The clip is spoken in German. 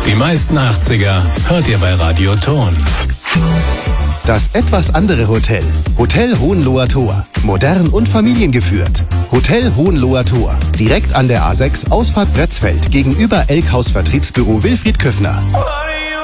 Die meisten 80er hört ihr bei Radio Ton. Das etwas andere Hotel. Hotel Hohenloher Tor. Modern und familiengeführt. Hotel Hohenloher Tor. Direkt an der A6, Ausfahrt Bretzfeld, gegenüber Elkhaus Vertriebsbüro Wilfried Köffner.